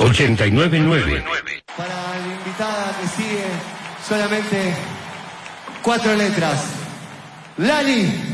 899. Para la invitada que sigue, solamente 4 letras. Lali.